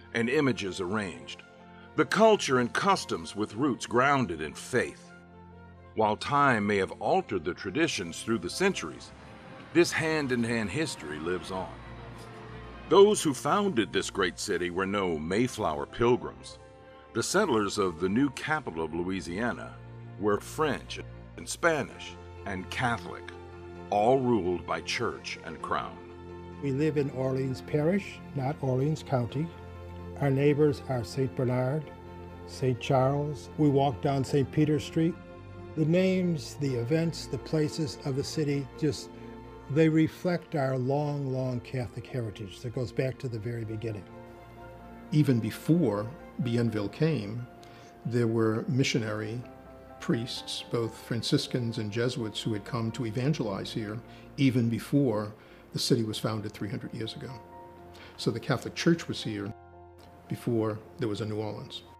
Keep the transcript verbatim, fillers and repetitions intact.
and images arranged, the culture and customs with roots grounded in faith. While time may have altered the traditions through the centuries, this hand-in-hand history lives on. Those who founded this great city were no Mayflower pilgrims. The settlers of the new capital of Louisiana were French and Spanish and Catholic, all ruled by church and crown. We live in Orleans Parish, not Orleans County. Our neighbors are Saint Bernard, Saint Charles. We walk down Saint Peter Street. The names, the events, the places of the city, just, they reflect our long, long Catholic heritage that goes back to the very beginning. Even before Bienville came, there were missionary priests, both Franciscans and Jesuits, who had come to evangelize here even before the city was founded three hundred years ago. So the Catholic Church was here before there was a New Orleans.